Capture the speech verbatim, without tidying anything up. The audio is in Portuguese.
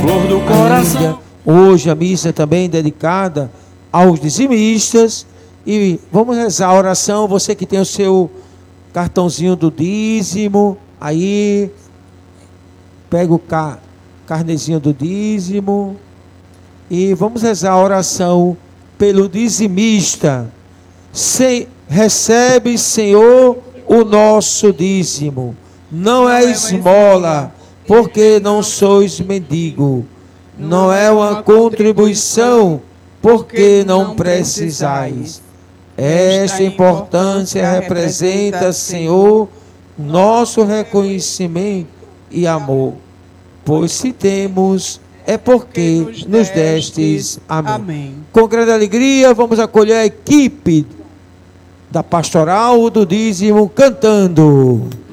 flor do coração. Hoje a missa é também dedicada aos dizimistas. E vamos rezar a oração. Você que tem o seu cartãozinho do dízimo, aí pega o ca, carnezinho do dízimo e vamos rezar a oração pelo dizimista. Se, recebe, Senhor, o nosso dízimo. Não é esmola, porque não sois mendigo. Não é uma contribuição, porque não precisais. Esta importância representa, Senhor, nosso reconhecimento e amor. Pois se temos, é porque nos destes. Amém. Amém. Com grande alegria, vamos acolher a equipe da pastoral do dízimo cantando.